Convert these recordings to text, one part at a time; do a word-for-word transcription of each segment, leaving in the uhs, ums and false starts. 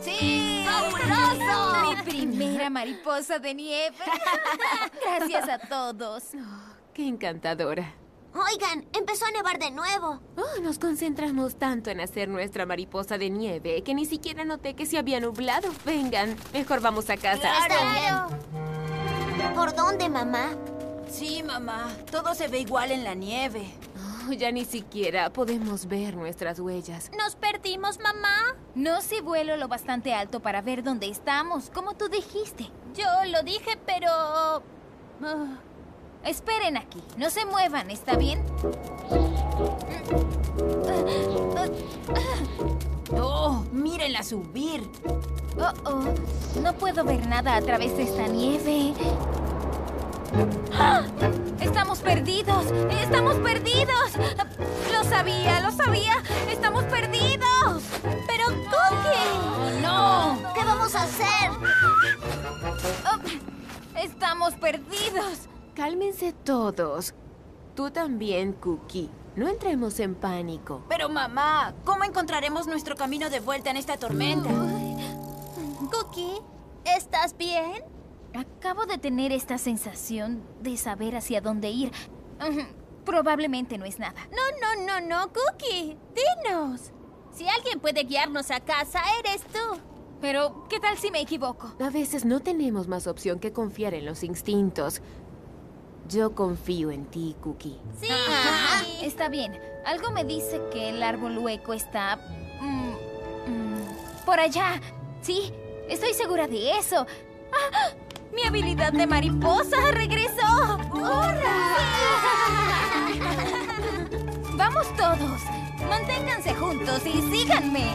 ¡Sí! ¡Fabuloso! Mi primera mariposa de nieve. Gracias a todos. Oh, ¡qué encantadora! Oigan, empezó a nevar de nuevo. Oh, nos concentramos tanto en hacer nuestra mariposa de nieve que ni siquiera noté que se había nublado. Vengan, mejor vamos a casa. Está bien. ¿Por dónde, mamá? Sí, mamá. Todo se ve igual en la nieve. Oh, ya ni siquiera podemos ver nuestras huellas. ¿Nos perdimos, mamá? No si vuelo lo bastante alto para ver dónde estamos, como tú dijiste. Yo lo dije, pero... Ah, esperen aquí, no se muevan, ¿está bien? ¡Oh! ¡Mírenla subir! Oh, oh, no puedo ver nada a través de esta nieve. ¡Ah! ¡Estamos perdidos! ¡Estamos perdidos! ¡Lo sabía, lo sabía! ¡Estamos perdidos! ¡Pero, Cookie! ¡No! ¿Qué vamos a hacer? Oh, ¡estamos perdidos! Cálmense todos. Tú también, Cookie. No entremos en pánico. Pero, mamá, ¿cómo encontraremos nuestro camino de vuelta en esta tormenta? Cookie, ¿estás bien? Acabo de tener esta sensación de saber hacia dónde ir. Probablemente no es nada. No, no, no, no, Cookie. Dinos. Si alguien puede guiarnos a casa, eres tú. Pero, ¿qué tal si me equivoco? A veces no tenemos más opción que confiar en los instintos. Yo confío en ti, Cookie. Sí. Ajá, está bien. Algo me dice que el árbol hueco está... mm, mm, por allá. Sí, estoy segura de eso. ¡Ah! ¡Mi habilidad de mariposa regresó! ¡Hurra! ¡Vamos todos! Manténganse juntos y síganme.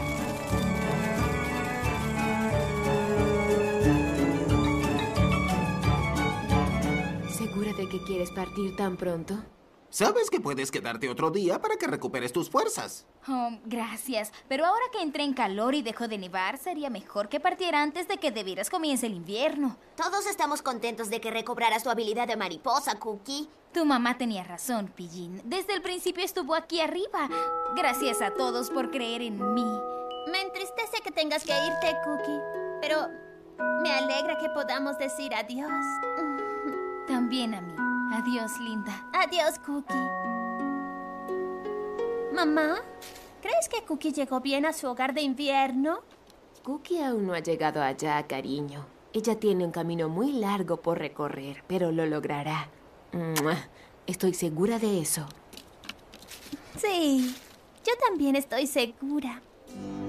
¿Segura de que quieres partir tan pronto? Sabes que puedes quedarte otro día para que recuperes tus fuerzas. Oh, gracias. Pero ahora que entré en calor y dejó de nevar, sería mejor que partiera antes de que de veras comience el invierno. Todos estamos contentos de que recobraras tu habilidad de mariposa, Cookie. Tu mamá tenía razón, Pillín. Desde el principio estuvo aquí arriba. Gracias a todos por creer en mí. Me entristece que tengas que irte, Cookie. Pero me alegra que podamos decir adiós. También a mí. Adiós, linda. Adiós, Cookie. Mamá, ¿crees que Cookie llegó bien a su hogar de invierno? Cookie aún no ha llegado allá, cariño. Ella tiene un camino muy largo por recorrer, pero lo logrará. ¡Mua! Estoy segura de eso. Sí, yo también estoy segura.